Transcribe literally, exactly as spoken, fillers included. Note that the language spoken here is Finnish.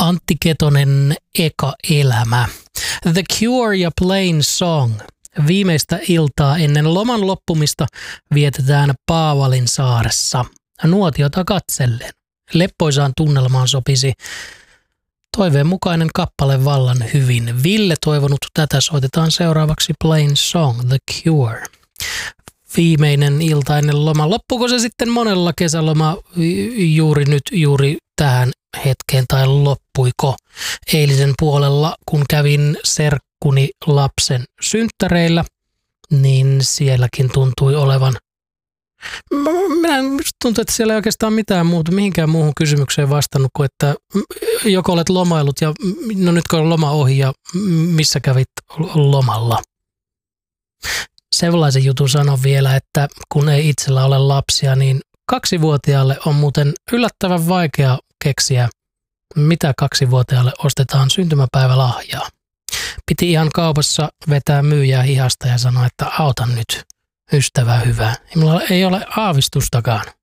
Antti Ketonen, Eka elämä. The Cure ja Plain Song. Viimeistä iltaa ennen loman loppumista vietetään Paavalin saaressa. Nuotiota katsellen. Leppoisaan tunnelmaan sopisi toiveen mukainen kappale vallan hyvin. Ville toivonut tätä, soitetaan seuraavaksi Plain Song, The Cure. Viimeinen ilta ennen lomaa. Loppuuko se sitten monella kesäloma juuri nyt, juuri tähän hetkeen, tai loppuiko eilisen puolella, kun kävin serkkuni lapsen synttäreillä, niin sielläkin tuntui olevan. Minä tuntuu, että siellä ei oikeastaan mitään muuta, mihinkään muuhun kysymykseen vastannut kuin, että joko olet lomailut ja no nytkö on loma ohi ja missä kävit lomalla. Sellaisen jutun sanon vielä, että kun ei itsellä ole lapsia, niin kaksivuotiaalle on muuten yllättävän vaikea keksiä, mitä kaksivuotiaalle ostetaan syntymäpäivälahjaa. Piti ihan kaupassa vetää myyjää hihasta ja sanoa, että auta nyt, ystävä hyvä. Minulla ei ole aavistustakaan.